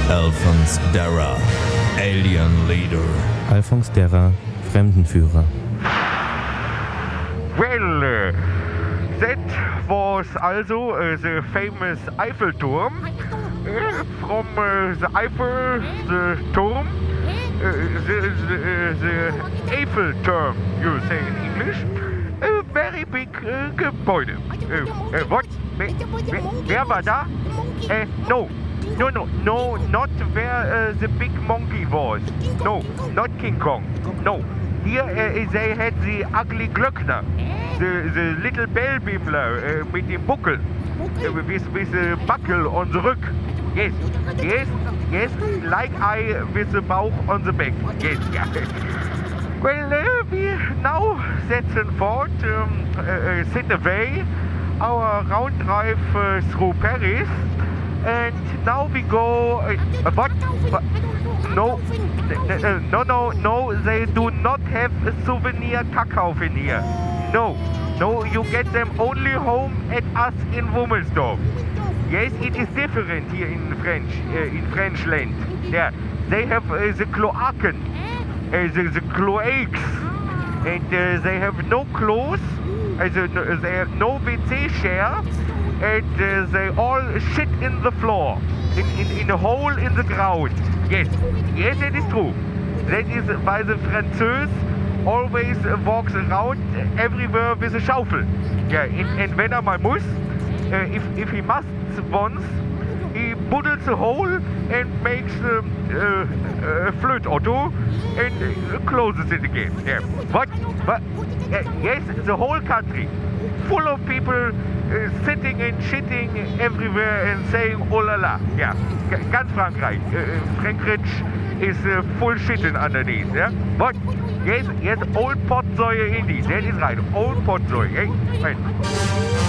Alphonse Darra, Alien Leader. Alphonse Darra, Fremdenführer. Well, that was also the famous Eiffelturm. From the Eiffel, the Turm, the Eiffelturm, you say in English. A very big Gebäude. What? Wer war da? No, not where the big monkey was. No, not King Kong. No. Here they had the ugly Glöckner, the little Bellbimmler mit dem Buckel, with the buckle on the Rück. Yes, like I with the Bauch on the back. Yes, yeah. Well, we now setzen fort, set away our round drive through Paris, and now we go. What? No, they do not have a souvenir Kackhaufen here. No, you get them only home at us in Wummelsdorf. Yes, it is different here in French land. Yeah, they have the cloaken, the cloaques, and they have no clothes, they have no WC share, and they all shit in the floor, in a hole in the ground. Yes, that is true. That is why the Französ always walks around everywhere with a Schaufel. Yeah, and when mal muss, if he must once, he buddles a hole and makes a Flötauto and closes it again. Yeah. What? Yes, the whole country full of people sitting and shitting everywhere and saying oh la la. Yeah, ganz Frankreich. Frankreich is full shitting underneath. Yeah. What? Yes, old Potsäue indeed. That is right. Old Potsäue. Right.